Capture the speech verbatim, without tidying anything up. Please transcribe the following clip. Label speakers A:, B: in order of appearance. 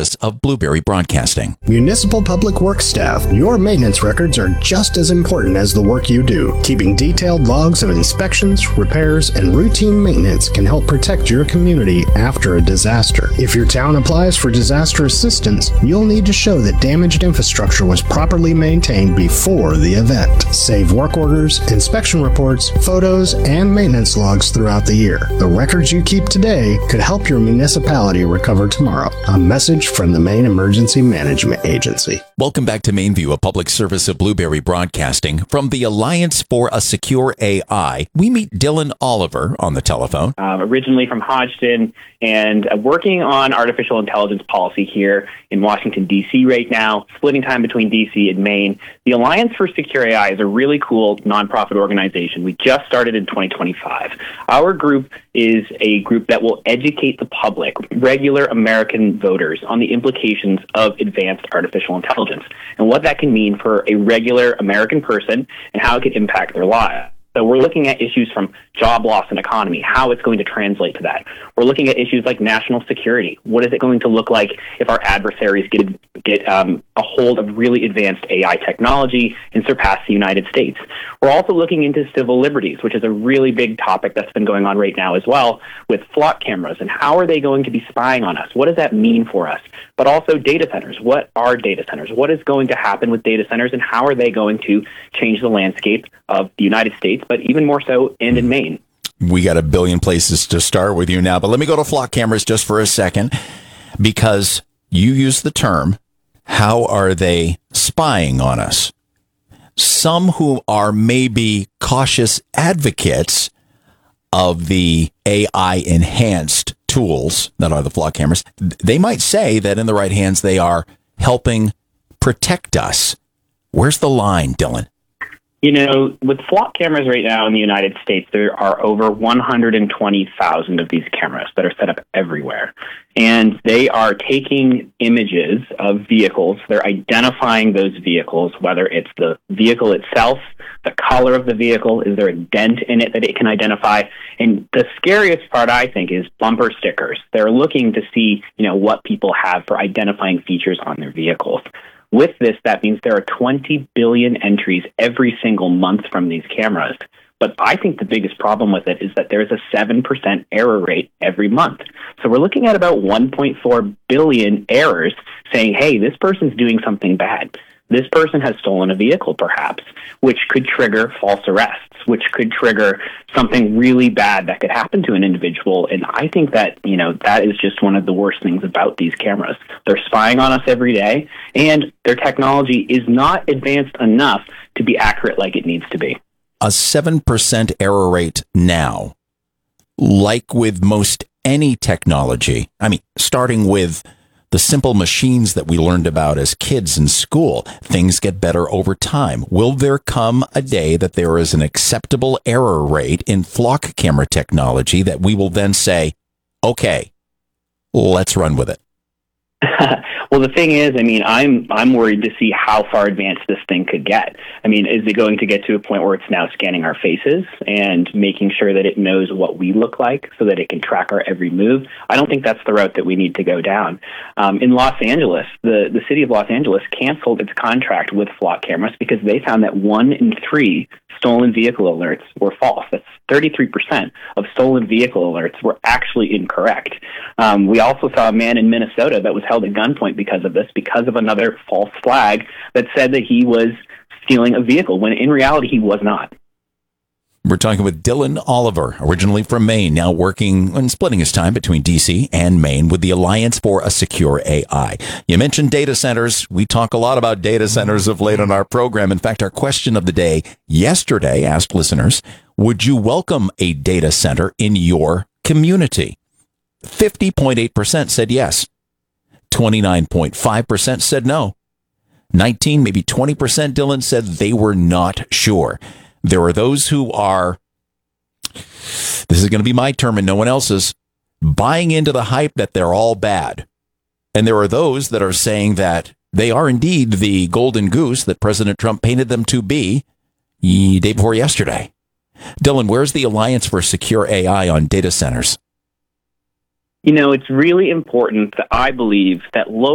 A: service of Blueberry Broadcasting.
B: Municipal Public Works staff, your maintenance records are just as important as the work you do. Keeping detailed logs of inspections, repairs, and routine maintenance can help protect your community after a disaster. If your town applies for disaster assistance, you'll need to show that damaged infrastructure was properly maintained before the event. Save work orders, inspection reports, photos, and maintenance logs throughout the year. The records you keep today could help your municipality recover tomorrow. A message from the Maine Emergency Management Agency.
A: Welcome back to Mainview, a public service of Blueberry Broadcasting. From the Alliance for a Secure A I, we meet Dylan Oliver on the telephone.
C: Um, originally from Hodgson and uh, working on artificial intelligence policy here in Washington, D C right now, splitting time between D C and Maine. The Alliance for Secure A I is a really cool nonprofit organization. We just started in twenty twenty-five. Our group is a group that will educate the public, regular American voters, on the implications of advanced artificial intelligence and what that can mean for a regular American person and how it could impact their lives. So we're looking at issues from job loss and economy, how it's going to translate to that. We're looking at issues like national security. What is it going to look like if our adversaries get get um, a hold of really advanced A I technology and surpass the United States? We're also looking into civil liberties, which is a really big topic that's been going on right now as well, with flock cameras and how are they going to be spying on us? What does that mean for us? But also data centers. What are data centers? What is going to happen with data centers and how are they going to change the landscape of the United States, but even more so and in Maine?
A: We got a billion places to start with you now, but let me go to flock cameras just for a second, because you use the term, how are they spying on us? Some who are maybe cautious advocates of the A I-enhanced tools that are the flock cameras, they might say that in the right hands, they are helping protect us. Where's the line, Dylan?
C: You know, with flock cameras right now in the United States, there are over one hundred twenty thousand of these cameras that are set up everywhere. And they are taking images of vehicles. They're identifying those vehicles, whether it's the vehicle itself, the color of the vehicle, is there a dent in it that it can identify? And the scariest part, I think, is bumper stickers. They're looking to see, you know, what people have for identifying features on their vehicles. With this, that means there are twenty billion entries every single month from these cameras. But I think the biggest problem with it is that there's a seven percent error rate every month. So we're looking at about one point four billion errors saying, hey, this person's doing something bad. This person has stolen a vehicle, perhaps, which could trigger false arrests, which could trigger something really bad that could happen to an individual. And I think that, you know, that is just one of the worst things about these cameras. They're spying on us every day, and their technology is not advanced enough to be accurate like it needs to be.
A: A seven percent error rate now, like with most any technology, I mean, starting with the simple machines that we learned about as kids in school, things get better over time. Will there come a day that there is an acceptable error rate in flock camera technology that we will then say, okay, let's run with it?
C: Well, the thing is, I mean, I'm I'm worried to see how far advanced this thing could get. I mean, is it going to get to a point where it's now scanning our faces and making sure that it knows what we look like so that it can track our every move? I don't think that's the route that we need to go down. Um, in Los Angeles, the, the city of Los Angeles canceled its contract with flock cameras because they found that one in three stolen vehicle alerts were false. That's thirty-three percent of stolen vehicle alerts were actually incorrect. Um, we also saw a man in Minnesota that was held at gunpoint because of this, because of another false flag that said that he was stealing a vehicle, when in reality he was not.
A: We're talking with Dylan Oliver, originally from Maine, now working and splitting his time between D C and Maine with the Alliance for a Secure A I. You mentioned data centers. We talk a lot about data centers of late on our program. In fact, our question of the day yesterday asked listeners, would you welcome a data center in your community? fifty point eight percent said yes. twenty-nine point five percent said no. nineteen, maybe twenty percent, Dylan, said they were not sure. There are those who are, this is going to be my term and no one else's, buying into the hype that they're all bad. And there are those that are saying that they are indeed the golden goose that President Trump painted them to be the day before yesterday. Dylan, where's the Alliance for Secure A I on data centers?
C: You know, it's really important that I believe that local